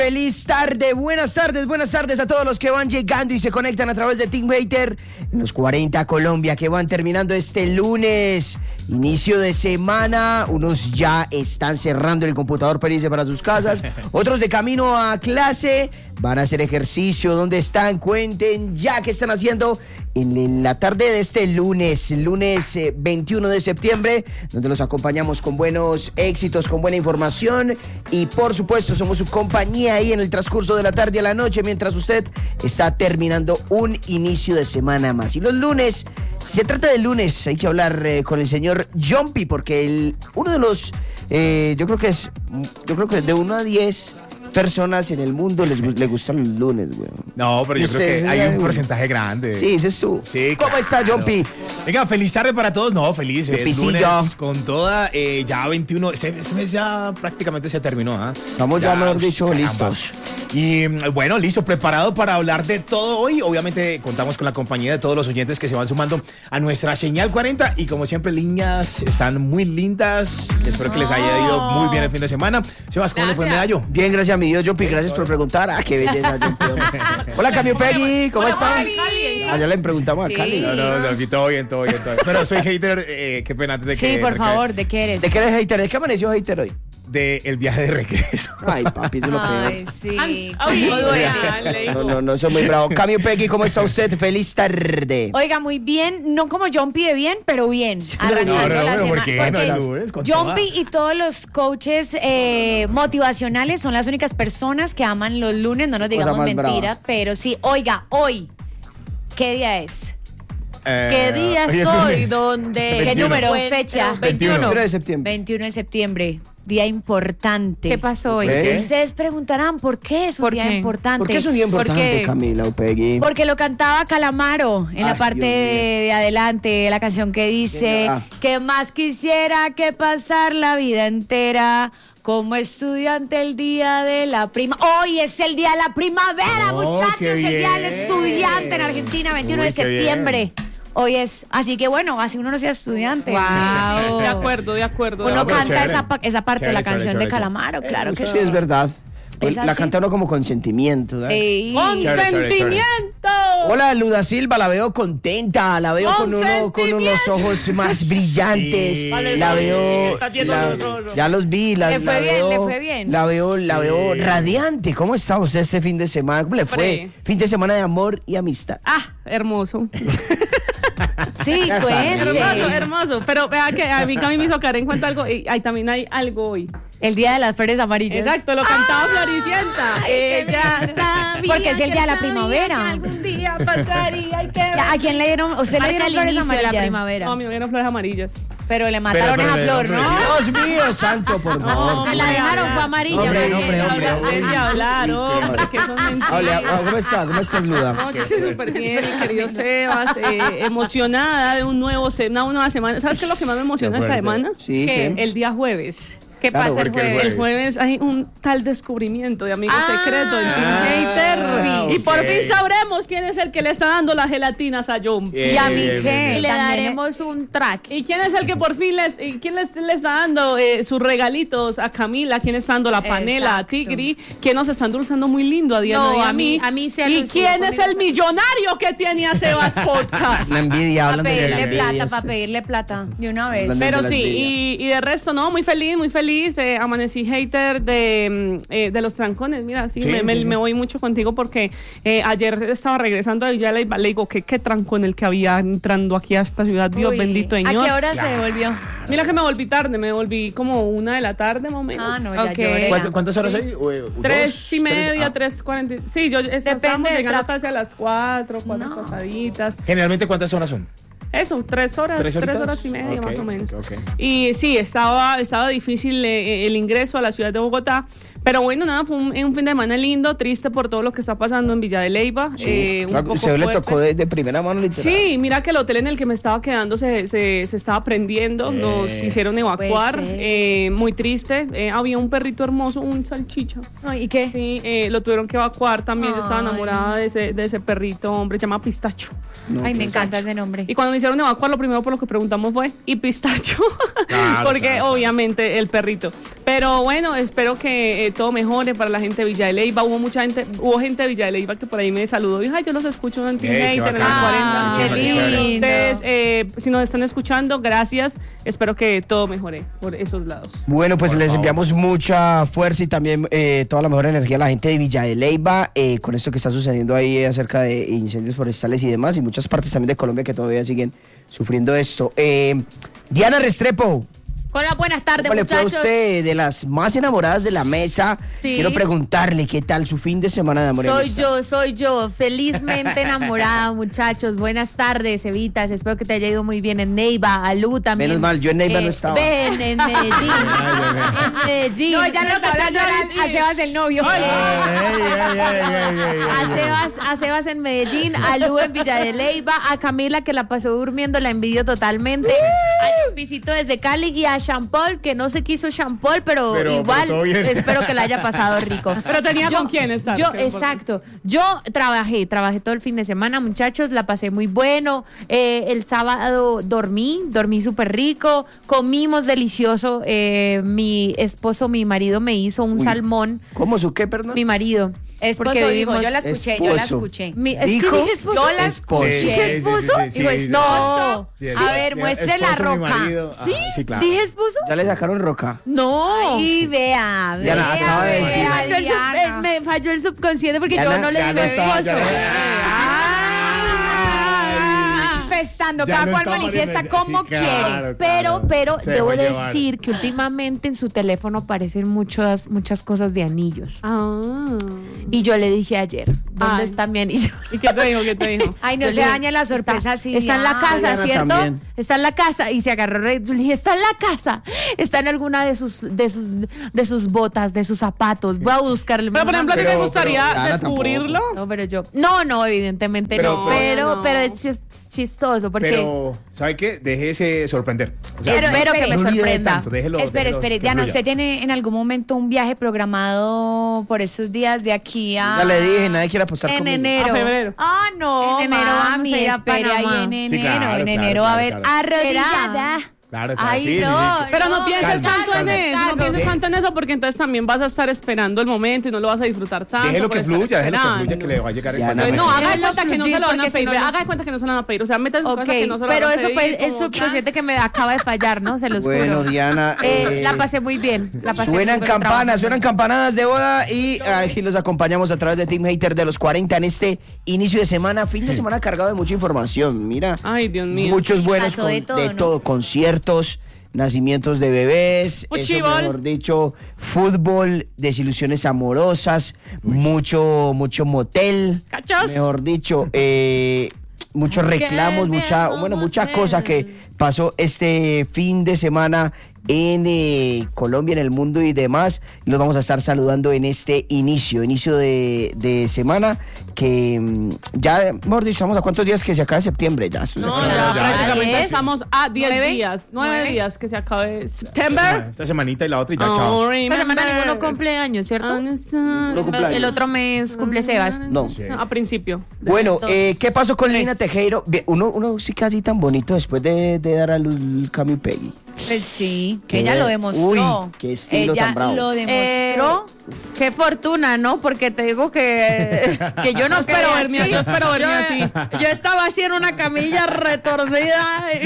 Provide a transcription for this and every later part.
Feliz tarde, buenas tardes a todos los que van llegando y se conectan a través de Team Hater en los 40 Colombia que van terminando este lunes, inicio de semana. Unos ya están cerrando el computador para irse para sus casas, otros de camino a clase, van a hacer ejercicio. ¿Dónde están? Cuenten ya qué están haciendo en la tarde de este lunes 21 de septiembre, donde los acompañamos con buenos éxitos, con buena información y por supuesto somos su compañía ahí en el transcurso de la tarde a la noche mientras usted está terminando un inicio de semana más. Y los lunes, si se trata de lunes, hay que hablar con el señor Jumpy, porque uno de los, yo creo que de 1 a 10 personas en el mundo les gustan los lunes, güey. No, pero yo creo que hay un porcentaje grande. Sí, ese es tú. Sí, ¿Cómo está, Jumpy? Venga, feliz tarde para todos. No, feliz. Lunes con toda, ya 21. Ese mes ya prácticamente se terminó, ¿ah? Estamos ya, mejor dicho, listos. Y bueno, listo, preparado para hablar de todo hoy. Obviamente contamos con la compañía de todos los oyentes que se van sumando a nuestra señal 40. Y como siempre, líneas están muy lindas. Espero que les haya ido muy bien el fin de semana. Sebas, ¿cómo le fue el medallo? Bien, gracias a mi Dios, Jumpy. Gracias por preguntar. Ah, qué belleza, Jumpy. Hola, Cambio Peggy. ¿Cómo están? Ya le preguntamos a Cali. No, aquí todo bien. Pero soy hater, qué pena antes de que... Sí, por favor, ¿de qué eres? ¿De qué eres hater? ¿De qué amaneció hater hoy? Del viaje de regreso. Ay, papi, eso lo peor. Ay, sí. No, soy muy bravo. Cambio Peggy, ¿cómo está usted? Feliz tarde. Oiga, muy bien, no como Jumpy de bien, pero bien. Arrancando la semana. ¿Por qué? Porque Jumpy y todos los coaches motivacionales son las únicas personas que aman los lunes, no nos digamos mentiras, pero sí. Oiga, hoy, ¿qué día es? ¿Qué día es hoy? ¿Dónde? ¿Qué número? Fecha. 21 de septiembre. 21 de septiembre. Día importante. ¿Qué pasó hoy? ¿Qué? Ustedes preguntarán por qué es un día importante. ¿Por qué es un día importante, Camila o Peggy? Porque lo cantaba Calamaro en la parte de adelante, la canción que dice que más quisiera que pasar la vida entera como estudiante el día de la Hoy es el día de la primavera, muchachos, el día del estudiante en Argentina, 21 de septiembre. Hoy es, así que bueno, así uno no sea estudiante. Wow. De acuerdo. Uno canta esa parte de la canción de Calamaro, claro que sí. Sí, es verdad. Es la así. canta uno como con sentimiento, ¿verdad? Sí. ¡Consentimiento! Hola, Luda Silva, la veo contenta, la veo con unos ojos más brillantes. Sí. La veo, ya los vi, Le fue bien. La veo radiante. ¿Cómo está usted este fin de semana? ¿Cómo le fue? Fin de semana de amor y amistad. Hermoso. Sí, cuente. Hermoso. Pero vea que a mí me hizo caer en cuenta algo. Y también hay algo hoy. El día de las flores amarillas. Exacto, lo cantaba Floricienta. Ella sabía. Porque es el día de la primavera. Algún día pasaría. ¿A quién le dieron? ¿Usted le dieron flores amarillas? La primavera. No, me dieron flores amarillas. Pero le mataron esa flor, ¿no? Dios mío, santo, por favor. Se la dejaron, fue amarilla. Hombre. De hablar, hombre, que son mentiras. ¿Cómo estás, Luda? No, sí, súper bien, querido Sebas. Emocionada de una nueva semana. ¿Sabes qué es lo que más me emociona esta semana? Sí. El día jueves. ¿Qué Claro, pasa el jueves? El jueves hay un tal descubrimiento de amigo secreto en Team Hater. Y por fin sabremos quién es el que le está dando las gelatinas a Jumpy. ¿Y a mí qué? Y le daremos un track. ¿Y quién es el que por fin le está dando sus regalitos a Camila? ¿Quién está dando la panela a Tigri? ¿Quién nos está endulzando muy lindo a Diana y a mí? A mí se ¿Y quién es el millonario que tiene a Sebas Podcast? La envidia, Para háblame de la pedirle envidia. plata, de una vez. Hablando Pero de la sí, envidia. y de resto, no, muy feliz. Amanecí hater de los trancones. Mira, sí, me voy mucho contigo porque ayer estaba regresando de Villalba, le digo, ¿qué trancón el que había entrando aquí a esta ciudad? Dios bendito, señor. ¿A qué hora se devolvió? Mira que me volví tarde, me volví como 1 de la tarde más o menos. Ah, no, ya lloré. ¿Cuántas horas hay? 3:30, 3:40. Sí, estábamos llegando casi a las 4 pasaditas. Generalmente, ¿cuántas horas son? Eso, 3 horas, 3 horas y media más o menos. Y sí, estaba difícil el ingreso a la ciudad de Bogotá, pero bueno, nada, fue un fin de semana lindo, triste por todo lo que está pasando en Villa de Leyva. Sí. Un poco ¿Usted le fuerte. tocó de primera mano, literal? Sí, mira que el hotel en el que me estaba quedando se estaba prendiendo, nos hicieron evacuar, muy triste. Había un perrito hermoso, un salchicha. Ay, ¿y qué? Sí, lo tuvieron que evacuar también. Yo estaba enamorada de ese perrito, hombre, se llama Pistacho. No, Ay, me encanta ese nombre. Y cuando me hicieron evacuar, lo primero por lo que preguntamos fue ¿y Pistacho? Porque obviamente el perrito. Pero bueno, espero que que todo mejore para la gente de Villa de Leyva. Hubo gente de Villa de Leyva que por ahí me saludó. Dijo, ay, yo los escucho en Team Hater, en los 40. Qué lindo. Entonces, si nos están escuchando, gracias. Espero que todo mejore por esos lados. Bueno, pues les enviamos mucha fuerza y también toda la mejor energía a la gente de Villa de Leyva con esto que está sucediendo ahí acerca de incendios forestales y demás, y muchas partes también de Colombia que todavía siguen sufriendo esto. Diana Restrepo. Hola, buenas tardes, ¿Cómo le fue a muchachos? usted, de las más enamoradas de la mesa? Sí. Quiero preguntarle qué tal su fin de semana de amor. Soy yo, felizmente enamorada, muchachos. Buenas tardes, Evitas. Espero que te haya ido muy bien en Neiva, a Lu también. Menos mal, yo en Neiva no estaba. Ven, en Medellín. En Medellín. No, ya no está hablando a Sebas el novio. A Sebas en Medellín, a Lu en Villa de Leyva, a Camila que la pasó durmiendo, la envidio totalmente. A un visito desde Cali y a Champol, que no se quiso Champol, pero igual todo bien. espero que la haya pasado rico. Pero tenía con quién estar. Exacto. Yo trabajé todo el fin de semana, muchachos, la pasé muy bueno. El sábado dormí súper rico, comimos delicioso. Mi marido me hizo un salmón. ¿Cómo su qué, perdón? Mi marido. Esposo Porque dijo, vivimos- yo la escuché. ¿Dijo? ¿Dije esposo? Yo la Esposo. escuché. ¿Dije esposo? Dijo, esposo. A ver, muestre la roca. Sí, claro. ¿Dije esposo? ¿Ya le sacaron roca? No. Y vea, Diana, acaba de decir. Me falló el subconsciente porque Diana, yo no le ya digo no estaba, esposo. manifestando, Ya cada no cual está manifiesta Mariana, como sí, claro. quiere. Pero Se debo dejó llevar. decir que últimamente en su teléfono aparecen muchas cosas de anillos. Ah. Y yo le dije ayer, ¿dónde Ay. está mi anillo? ¿Y qué te dijo? ¿Qué te dijo? Ay, no Yo se le dije, daña la sorpresa así. Está en la casa, Diana ¿cierto? también. Está en la casa. Y se agarró. Yo le dije, está en la casa. Está en alguna de sus botas, de sus zapatos. Voy a buscarle. Pero, por ejemplo, ¿a ti te Pero, gustaría Diana, descubrirlo? No, pero yo. No, evidentemente Pero, no. pero- Pero es chistoso porque Pero, ¿sabe qué? Déjese sorprender. O sea, Pero espero que me espere. no líe sorprenda. tanto, déjelo. Espere, que Diana, fluya. ¿usted tiene en algún momento un viaje programado por esos días de aquí a...? Ya le dije, nadie quiere apostar En conmigo. enero. A febrero. Ah, no, En enero vamos a mami, ir a espere ahí Panamá. en Sí, enero. claro, en claro, enero va a claro, haber claro. arrodillada. Claro, Ay, sí, no. sí. Pero no pienses calma, tanto calma. en eso, no pienses tanto en eso porque entonces también vas a estar esperando el momento y no lo vas a disfrutar tanto. Déjelo por que estar fluya, esperando. que le va a llegar el Diana, Entonces, no, haga de Déjalo cuenta que no se fluir, lo van a porque pedir. si no- Haga de cuenta que no se lo van a pedir. O sea, meta en su casa que no se lo pero van a eso pedir. fue el como- subconsciente que me acaba de fallar, ¿no? Se los Bueno, juro. Diana, La pasé muy bien. La pasé Suenan muy bien campanas, trabajando. suenan campanadas de boda y aquí los acompañamos a través de Team Hater de los 40 en este inicio de semana, fin de semana cargado de mucha información. Mira, Ay, Dios mío. muchos buenos pasó de todo, ¿no? conciertos, nacimientos de bebés, eso, Fuchibol. mejor dicho, fútbol, desilusiones amorosas, mucho motel, Cachos. mejor dicho, muchos reclamos, mucha cosa que pasó este fin de semana en Colombia, en el mundo y demás. Los vamos a estar saludando en este inicio de semana que ya, mejor dicho, estamos a cuántos días que se acaba septiembre ya. Esto se No, acaba. ya prácticamente 10. estamos a 10 9 días. 9 9 días que se acabe September. Esta semanita y la otra y ya, Oh, chao. Esta semana remember. ninguno cumple años, ¿cierto? No cumpleaños. El otro mes cumple Sebas. No. A principio. Bueno, Esos ¿qué pasó con Lina tres. Tejero? Bien, uno sí que así tan bonito después de dar a luz Cami Peggy. Pues sí, Qué ella lo demostró. uy, qué estilo ella tan bravo. lo demostró. Qué fortuna, ¿no? Porque te digo que yo no espero quedé verme- así. yo espero verme así. Yo estaba así en una camilla retorcida.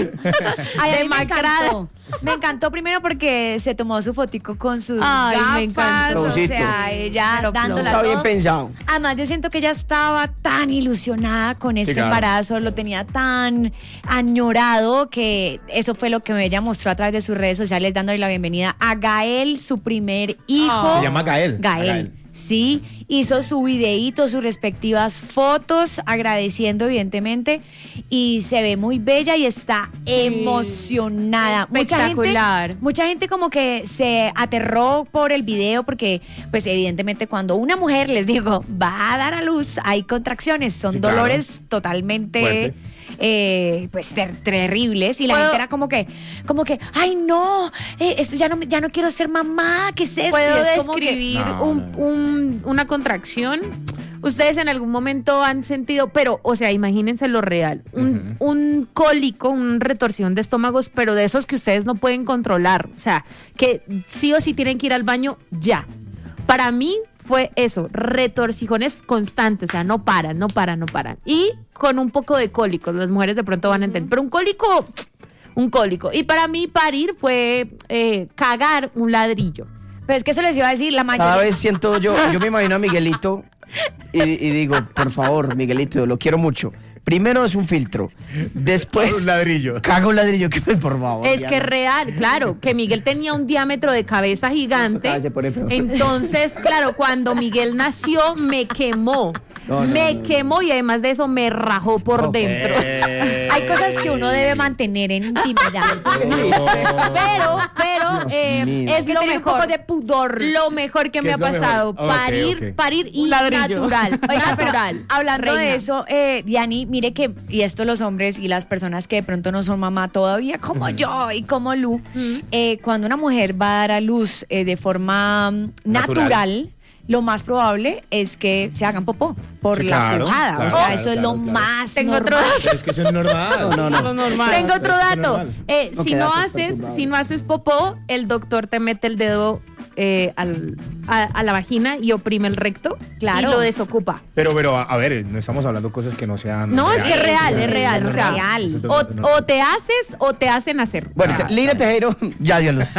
Ay, a mí me demacrada. encantó. Me encantó primero porque se tomó su fotico con sus Ay, me gafas. encantó. O Flowcito. sea, ella Pero dándola Está bien todo. pensado. Además, yo siento que ella estaba tan ilusionada con este claro. embarazo, lo tenía tan añorado que eso fue lo que ella mostró a través de sus redes sociales, dándole la bienvenida a Gael, su primer hijo. Se llama Gael. Gael. Sí, hizo su videíto, sus respectivas fotos, agradeciendo evidentemente, y se ve muy bella y está emocionada. Espectacular. Mucha gente como que se aterró por el video porque, pues evidentemente cuando una mujer, les digo, va a dar a luz, hay contracciones, son Sí, claro. dolores totalmente... Fuerte. pues terribles y la ¿Puedo- gente era como que ay no, esto ya no quiero ser mamá, ¿qué es esto? ¿Puedo Y es como que- describir No, una contracción? Ustedes en algún momento han sentido, pero, o sea, imagínense lo real, un cólico, una retorsión de estómagos, pero de esos que ustedes no pueden controlar, o sea, que sí o sí tienen que ir al baño ya. Para mí fue eso, retorcijones constantes, o sea, no paran. Y con un poco de cólicos, las mujeres de pronto van a entender, pero un cólico. Y para mí parir fue cagar un ladrillo. Pero es que eso les iba a decir, la mayoría. Cada vez siento yo me imagino a Miguelito y digo, por favor, Miguelito, lo quiero mucho. Primero es un filtro, después un ladrillo. Caga un ladrillo, que por favor. Es que es real, claro, que Miguel tenía un diámetro de cabeza gigante. Se pone peor. Entonces, claro, cuando Miguel nació me quemó. Me quemó y además de eso me rajó por dentro. Hay cosas que uno debe mantener en intimidad. Pero es que lo tener un poco mejor. de pudor. Lo mejor que me ha pasado. Parir y natural. Oiga, pero natural. hablando Reina. de eso, Diani, mire que, y esto los hombres y las personas que de pronto no son mamá todavía, como yo y como Lu, cuando una mujer va a dar a luz de forma natural, lo más probable es que se hagan popó por la pujada. O sea, eso es lo más Tengo normal. otro dato. Pero es que eso es normal. Lo normal. Tengo otro Pero es que dato. normal. Si no haces popó, el doctor te mete el dedo a la vagina y oprime el recto y lo desocupa. Pero, a ver, no estamos hablando cosas que no sean. No, es que es real. O sea, real. o te haces o te hacen hacer. Bueno, Lina Tejero, ya dio luz.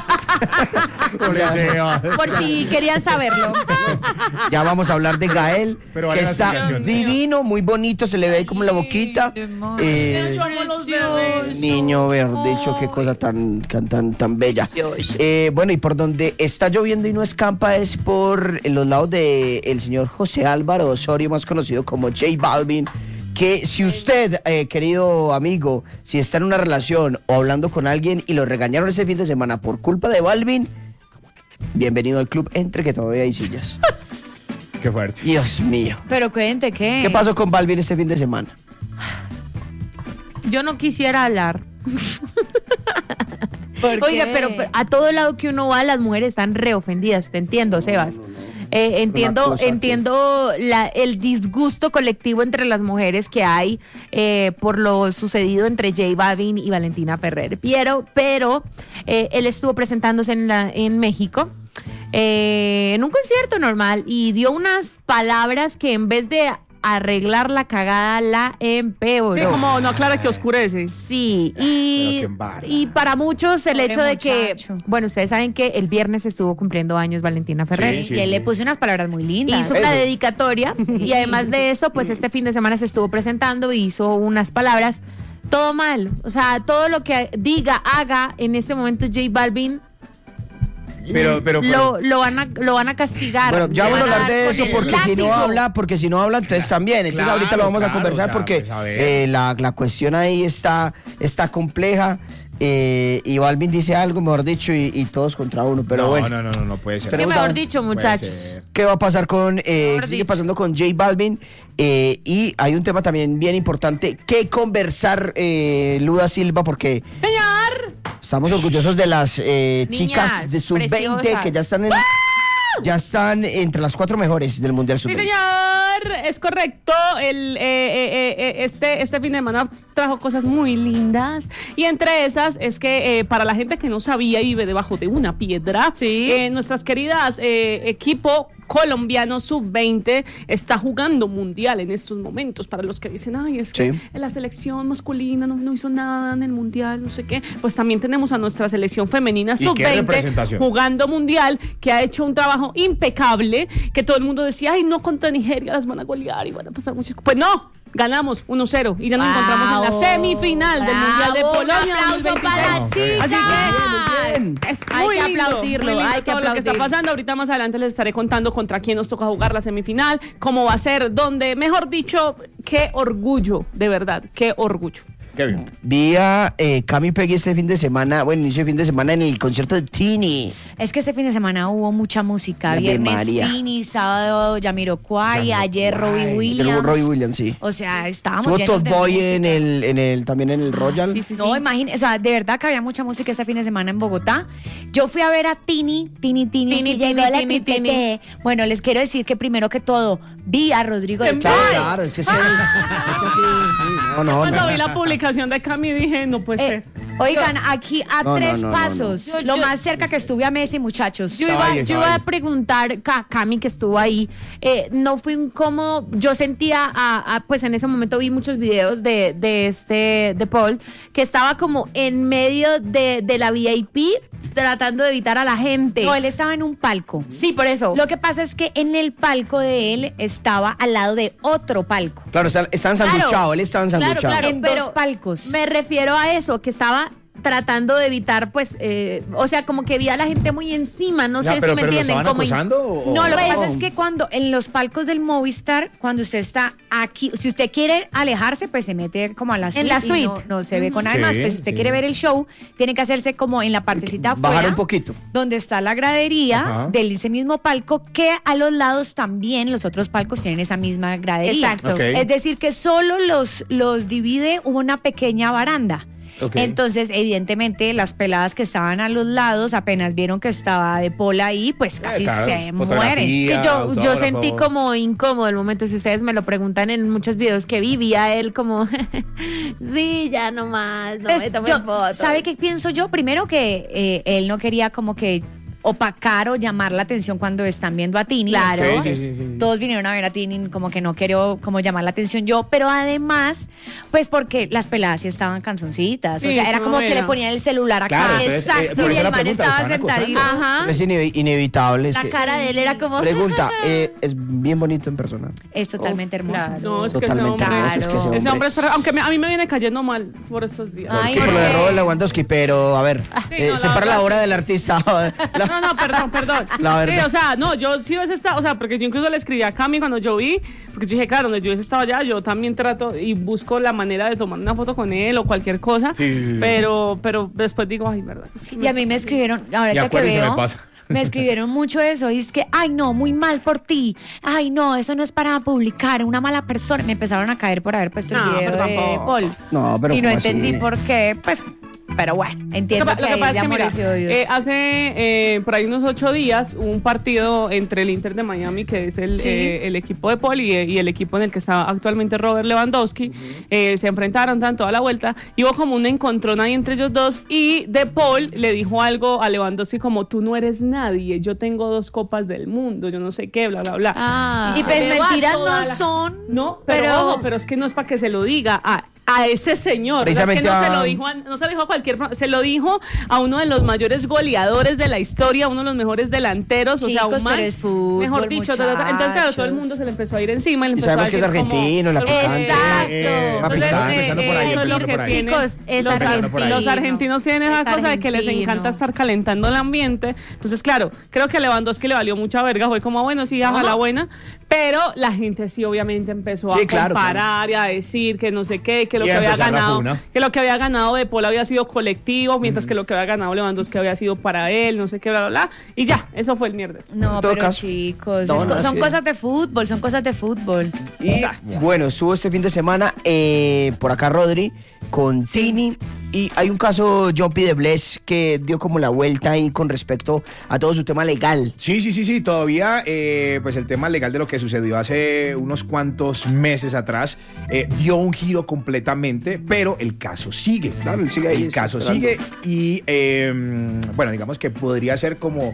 Por si querían saberlo. Ya vamos a hablar de Gael, Pero que vale la está explicación. divino, muy bonito, se le ve ahí como la boquita. Niño verde, dicho, qué cosa tan bella. Bueno, y por donde está lloviendo y no escampa es por los lados del señor José Álvaro Osorio, más conocido como J Balvin, que si usted, querido amigo, si está en una relación o hablando con alguien y lo regañaron ese fin de semana por culpa de Balvin, bienvenido al club, entre que todavía hay sillas. Qué fuerte. Dios mío. Pero cuente, ¿qué? ¿Qué pasó con Balvin ese fin de semana? Yo no quisiera hablar. ¿Por Oiga, qué? pero a todo lado que uno va, las mujeres están reofendidas. Te entiendo, Sebas. Entiendo el disgusto colectivo entre las mujeres que hay por lo sucedido entre J Balvin y Valentina Ferrer. Pero él estuvo presentándose en México en un concierto normal y dio unas palabras que en vez de arreglar la cagada la empeoró. Sí, como no aclara que oscurece. Sí, y para muchos el Pobre hecho de muchacho. que, bueno, ustedes saben que el viernes estuvo cumpliendo años Valentina Ferrer. Sí, Y él le puso unas palabras muy lindas. Hizo una dedicatoria y además de eso, pues este fin de semana se estuvo presentando y hizo unas palabras. Todo mal, o sea, todo lo que diga, haga en este momento J Balvin Pero- lo van a castigar. Bueno, ya Le vamos a van hablar de dar eso con el porque si no habla, entonces también. Entonces Claro, ahorita lo vamos a claro, conversar o sea, porque pues, a ver. la cuestión ahí está compleja. Y Balvin dice algo, mejor dicho, y todos contra uno. Pero bueno, No puede ser. Es que Pero mejor vamos a- dicho, Puede muchachos. ser. ¿qué va a pasar sigue dicho. pasando con J Balvin? Y hay un tema también bien importante que conversar, Luda Silva, porque Señor. estamos orgullosos de las chicas de sub-20 preciosas. que ya están entre las 4 mejores del Mundial Sí, Sub-20. señor, es correcto. Este fin de semana trajo cosas muy lindas. Y entre esas es que para la gente que no sabía y vive debajo de una piedra, nuestras queridas equipo colombiano sub-20 está jugando mundial en estos momentos. Para los que dicen, ay, es que la selección masculina no hizo nada en el mundial, no sé qué. Pues también tenemos a nuestra selección femenina ¿Y qué sub-20 representación? jugando mundial, que ha hecho un trabajo impecable, que todo el mundo decía, ay, no, contra Nigeria las van a golear y van a pasar muchas cosas. Pues no, ganamos 1-0 y ya nos encontramos en la semifinal del Mundial de Polonia Un aplauso 2026. para las chicas. Así que es Hay muy que lindo, aplaudirlo, muy lindo hay que todo lo que está aplaudir. pasando. Ahorita más adelante les estaré contando contra quién nos toca jugar la semifinal, cómo va a ser, dónde, mejor dicho, qué orgullo, de verdad, qué orgullo. Qué bien. Vi a Cami Peggy este fin de semana, inicio de fin de semana en el concierto de Tini. Es que este fin de semana hubo mucha música. Ave Viernes María. Tini, sábado Jamiroquai, ayer Robbie Williams. Robbie Williams, sí. O sea, estábamos Estuvo llenos Top de Boy música. también en el Royal. Sí, sí, sí. No, imagínate, o sea, de verdad que había mucha música este fin de semana en Bogotá. Yo fui a ver a Tini, que llegó a la Tini. Triple T. Bueno, les quiero decir que primero que todo, vi a Rodrigo de ¿En Paul. Claro, es que sí. No. Cuando vi la publicación publicación de Cami dije, no puede ser. Oigan, aquí a 3 pasos. Lo más cerca que estuve a Messi, muchachos. Yo iba a preguntar, Cami, que estuvo ahí, no fue incómodo. Yo sentía, pues en ese momento vi muchos videos de Paul, que estaba como en medio de la VIP, tratando de evitar a la gente. No, él estaba en un palco. Sí, por eso. Lo que pasa es que en el palco de él estaba al lado de otro palco. Claro, están sanduchados, él estaba ensanduchado. Claro, en pero 2 palcos. Me refiero a eso, que estaba tratando de evitar, pues, o sea, como que vi a la gente muy encima, no sé si me entienden. ¿Estaban como acosando o? No, lo que pasa es que cuando en los palcos del Movistar, cuando usted está aquí, si usted quiere alejarse, pues se mete como a la suite. En la y suite. no se ve con nada más. Pues si usted quiere ver el show, tiene que hacerse como en la partecita afuera. Bajar un poquito. Donde está la gradería de ese mismo palco, que a los lados también los otros palcos tienen esa misma gradería. Exacto. Ok. Es decir, que solo los divide una pequeña baranda. Okay. Entonces, evidentemente, las peladas que estaban a los lados, apenas vieron que estaba De Paul ahí, pues casi claro, se fotografía. mueren. que yo autógrafo. sentí como incómodo el momento, si ustedes me lo preguntan en muchos videos que vi a él como, sí, ya nomás, no Pues, me tomen fotos. ¿sabe qué pienso yo? Primero que él no quería como que opacar o llamar la atención cuando están viendo a Tini. Claro. Sí. Todos vinieron a ver a Tini, como que no quiero como llamar la atención yo, pero además, pues porque las peladas sí estaban canzoncitas. Sí, o sea, era como que era. le ponían el celular acá. Claro, entonces, Exacto. por Y eso el la man pregunta, estaba ¿estaban acosando? sentadito. Ajá. Es inevitable. es La que- cara de él era como... Pregunta, ¿es bien bonito en persona? Es totalmente hermoso. claro. No, es que ese Totalmente hombre, hermoso, es que ese ese hombre hombre- es, aunque a mí me viene cayendo mal por estos días. Ay, Sí, por lo de Robert Lewandowski, pero a ver, Sí, no, la separa verdad, la obra sí. del artista. No, perdón. La verdad. Sí, o sea, no, yo sí hubiese estado, o sea, porque yo incluso le escribí a Cami cuando yo vi, porque yo dije, claro, donde yo hubiese estado allá, yo también trato y busco la manera de tomar una foto con él o cualquier cosa. Sí. Pero después digo, ay, verdad. Es que Y a mí me escribieron, ahorita que acuérdese, me veo, pasa. me escribieron mucho eso. Y es que, ay, no, muy mal por ti. Ay, no, eso no es para publicar, una mala persona. Me empezaron a caer por haber puesto el No, video pero de tampoco. Paul. No, pero Y no ¿cómo así? entendí por qué, pues, pero bueno, entiendo Lo que, que hay pasa de es que, mira, amores y odios. hace por ahí unos 8 días hubo un partido entre el Inter de Miami, que es el equipo de Paul, y el equipo en el que está actualmente Robert Lewandowski. Se enfrentaron tanto a la vuelta y hubo como un encontrón ahí entre ellos dos, y De Paul le dijo algo a Lewandowski como, tú no eres nadie, yo tengo 2 copas del mundo, yo no sé qué, bla, bla, bla. Ah. Y se pues le va mentiras toda no son. No, pero es que no es para que se lo diga a ese señor. O sea, es que Precisamente no se a- lo dijo no se lo dijo a cualquier, se lo dijo a uno de los mayores goleadores de la historia, uno de los mejores delanteros, o sea, Chicos, un man, pero es fútbol, mejor dicho, entonces claro, todo el mundo se le empezó a ir encima, le Y empezó sabemos a que es decir como- argentino, la picante. Exacto. Va picante. Empezando por ahí, eso es lo empezando que por ahí. tienen. Chicos, es los, argentino. los argentinos tienen esa Es cosa de que les argentino. encanta estar calentando el ambiente. Entonces, claro, creo que a Lewandowski le valió mucha verga, fue como, bueno, sí, haga la buena, pero la gente sí obviamente empezó Sí, a claro, comparar y a decir que no sé qué, que lo Y que a había empezar la ganado, funa. que lo que había ganado De Paul había sido colectivo, mientras que lo que había ganado Lewandowski había sido para él, no sé qué, bla, bla, bla, y ya, eso fue el mierda. No, En todo pero caso. chicos, No, no, son sí. cosas de fútbol, son cosas de fútbol. Y bueno, estuvo este fin de semana por acá Rodri con Tini. Y hay un caso, Jumpy de Bless, que dio como la vuelta ahí con respecto a todo su tema legal. Sí, todavía pues el tema legal de lo que sucedió hace unos cuantos meses atrás dio un giro completamente, pero el caso sigue. Claro, él sigue ahí, El caso esperando. sigue y bueno, digamos que podría ser como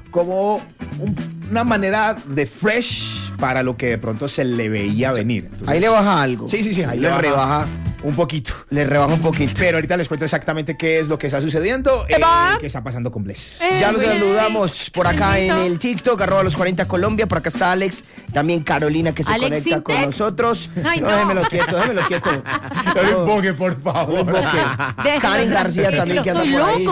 una manera de fresh para lo que de pronto se le veía venir. Entonces, Ahí le baja algo. Sí, ahí le rebaja. un poquito. Le rebaja un poquito. Pero ahorita les cuento exactamente qué es lo que está sucediendo, Eva. qué está pasando con Bless. Ya los Pues, saludamos por acá en el TikTok, @los40 Colombia. Por acá está Alex, también Carolina que se Alex conecta con Sintek. nosotros. Ay, no. Déjemelo quieto. No le invoque, por favor. Karen García también que anda por ahí.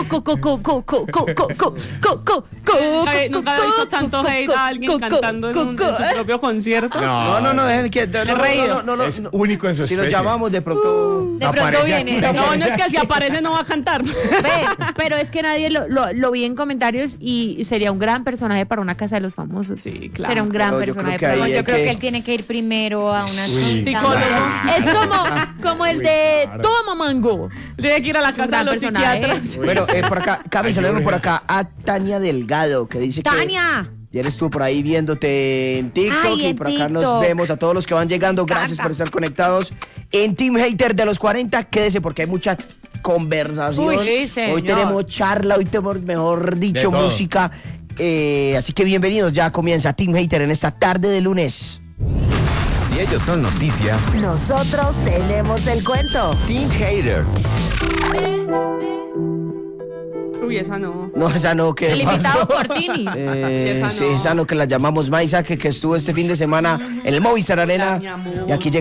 Nunca he visto tanto hate a alguien cantando en su propio concierto. No, déjenme quieto. He reído. No. Es único en su Si especie. nos llamamos de pronto. De pronto Aparece viene. aquí. No, es que si aparece no va a cantar. Ve, pero es que nadie lo vi en comentarios y sería un gran personaje para una casa de los famosos. Sí, claro. Sería un gran Pero yo personaje. creo que para ahí una- hay Yo creo que- que él tiene que ir primero a una cita. Psicólogo. Es como el de Toma Mango. Tiene que ir a la casa de gran los personaje. psiquiatras. Bueno, por acá, Cami, saludemos por acá a Tania Delgado, que dice que ¡Tania! ayer estuvo por ahí viéndote en TikTok Ay, y en por acá nos TikTok. vemos a todos los que van llegando. Gracias Canta. por estar conectados En Team Hater de los 40, quédese porque hay mucha conversación. Uy, sí, señor. Hoy tenemos charla, hoy tenemos, mejor dicho, música. Así que bienvenidos, ya comienza Team Hater en esta tarde de lunes. Si ellos son noticia, nosotros tenemos el cuento. Team Hater. Uy, esa no. No, esa no, que El invitado Cortini. Esa no. Sí, esa no, que la llamamos Maisa, que estuvo este fin de semana en el Movistar Arena. Y aquí llega